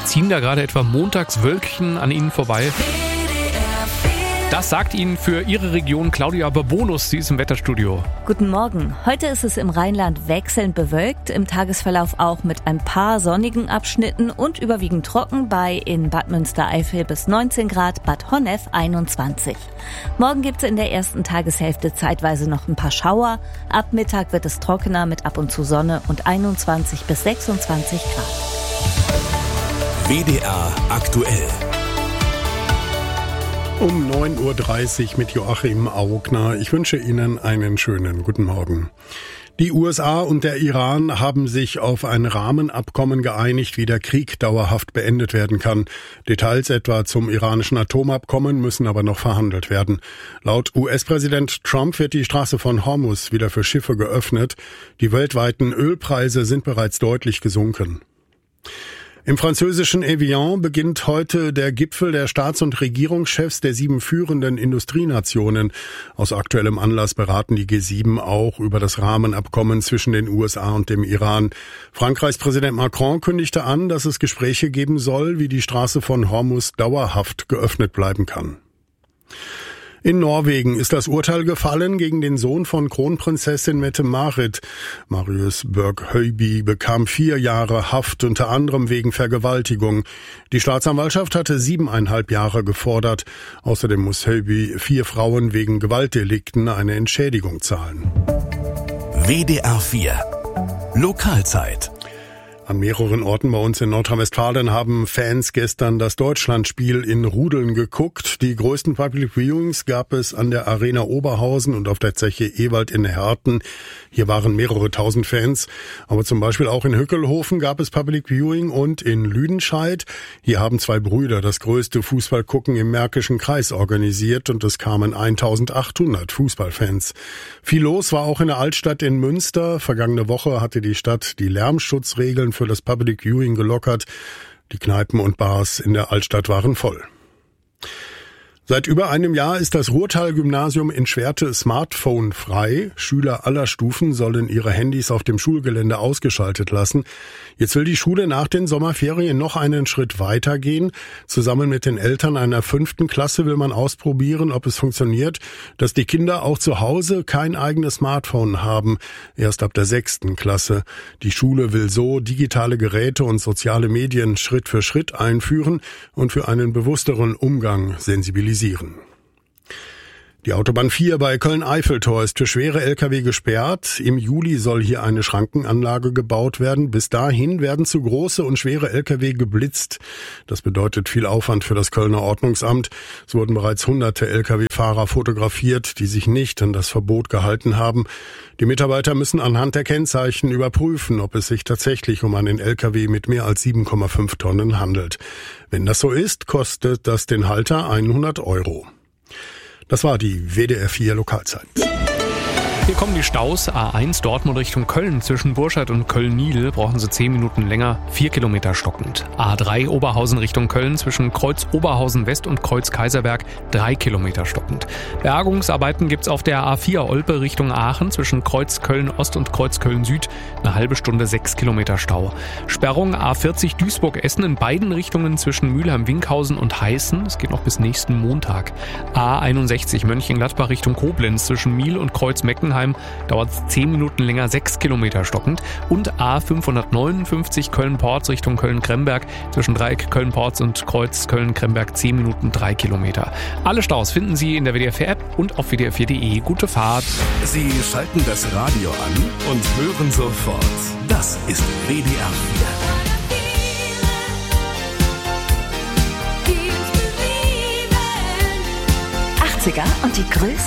Ziehen da gerade etwa Montagswölkchen an Ihnen vorbei? Das sagt Ihnen für Ihre Region Claudia Babonus, sie ist im Wetterstudio. Guten Morgen. Heute ist es im Rheinland wechselnd bewölkt, im Tagesverlauf auch mit ein paar sonnigen Abschnitten und überwiegend trocken bei in Bad Münstereifel bis 19 Grad, Bad Honnef 21. Morgen gibt es in der ersten Tageshälfte zeitweise noch ein paar Schauer. Ab Mittag wird es trockener mit ab und zu Sonne und 21 bis 26 Grad. WDR aktuell. Um 9.30 Uhr mit Joachim Augner. Ich wünsche Ihnen einen schönen guten Morgen. Die USA und der Iran haben sich auf ein Rahmenabkommen geeinigt, wie der Krieg dauerhaft beendet werden kann. Details etwa zum iranischen Atomabkommen müssen aber noch verhandelt werden. Laut US-Präsident Trump wird die Straße von Hormuz wieder für Schiffe geöffnet. Die weltweiten Ölpreise sind bereits deutlich gesunken. Im französischen Evian beginnt heute der Gipfel der Staats- und Regierungschefs der 7 führenden Industrienationen. Aus aktuellem Anlass beraten die G7 auch über das Rahmenabkommen zwischen den USA und dem Iran. Frankreichs Präsident Macron kündigte an, dass es Gespräche geben soll, wie die Straße von Hormuz dauerhaft geöffnet bleiben kann. In Norwegen ist das Urteil gefallen gegen den Sohn von Kronprinzessin Mette-Marit. Marius Berg-Høiby bekam 4 Jahre Haft, unter anderem wegen Vergewaltigung. Die Staatsanwaltschaft hatte 7,5 Jahre gefordert. Außerdem muss Høiby 4 Frauen wegen Gewaltdelikten eine Entschädigung zahlen. WDR 4 Lokalzeit. An mehreren Orten bei uns in Nordrhein-Westfalen haben Fans gestern das Deutschlandspiel in Rudeln geguckt. Die größten Public Viewings gab es an der Arena Oberhausen und auf der Zeche Ewald in Herten. Hier waren mehrere tausend Fans. Aber zum Beispiel auch in Hückelhofen gab es Public Viewing und in Lüdenscheid. Hier haben 2 Brüder das größte Fußballgucken im Märkischen Kreis organisiert und es kamen 1800 Fußballfans. Viel los war auch in der Altstadt in Münster. Vergangene Woche hatte die Stadt die Lärmschutzregeln für das Public Viewing gelockert. Die Kneipen und Bars in der Altstadt waren voll. Seit über einem Jahr ist das Ruhrtal-Gymnasium in Schwerte smartphone-frei. Schüler aller Stufen sollen ihre Handys auf dem Schulgelände ausgeschaltet lassen. Jetzt will die Schule nach den Sommerferien noch einen Schritt weiter gehen. Zusammen mit den Eltern einer 5. Klasse will man ausprobieren, ob es funktioniert, dass die Kinder auch zu Hause kein eigenes Smartphone haben. Erst ab der 6. Klasse. Die Schule will so digitale Geräte und soziale Medien Schritt für Schritt einführen und für einen bewussteren Umgang sensibilisieren. Die Autobahn 4 bei Köln-Eiffeltor ist für schwere Lkw gesperrt. Im Juli soll hier eine Schrankenanlage gebaut werden. Bis dahin werden zu große und schwere Lkw geblitzt. Das bedeutet viel Aufwand für das Kölner Ordnungsamt. Es wurden bereits hunderte Lkw-Fahrer fotografiert, die sich nicht an das Verbot gehalten haben. Die Mitarbeiter müssen anhand der Kennzeichen überprüfen, ob es sich tatsächlich um einen Lkw mit mehr als 7,5 Tonnen handelt. Wenn das so ist, kostet das den Halter 100 €. Das war die WDR 4 Lokalzeit. Hier kommen die Staus. A1 Dortmund Richtung Köln. Zwischen Burscheid und Köln-Niedl brauchen Sie 10 Minuten länger. 4 Kilometer stockend. A3 Oberhausen Richtung Köln. Zwischen Kreuz Oberhausen West und Kreuz Kaiserberg 3 Kilometer stockend. Bergungsarbeiten gibt's auf der A4 Olpe Richtung Aachen. Zwischen Kreuz Köln Ost und Kreuz Köln Süd. Eine halbe Stunde 6 Kilometer Stau. Sperrung A40 Duisburg-Essen in beiden Richtungen zwischen Mülheim-Winkhausen und Heißen. Es geht noch bis nächsten Montag. A61 Mönchengladbach Richtung Koblenz. Zwischen Miel und Kreuz Meckenheim dauert es 10 Minuten länger, 6 Kilometer stockend. Und A559 Köln-Porz Richtung Köln-Kremberg zwischen Dreieck Köln-Porz und Kreuz Köln-Kremberg 10 Minuten 3 Kilometer. Alle Staus finden Sie in der WDR 4 App und auf wdr4.de. Gute Fahrt. Sie schalten das Radio an und hören sofort. Das ist WDR 4. 80er und die größten